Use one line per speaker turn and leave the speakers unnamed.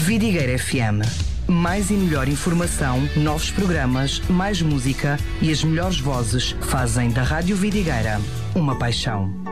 Vidigueira FM. Mais e melhor informação, novos programas, mais música e as melhores vozes fazem da Rádio Vidigueira uma paixão.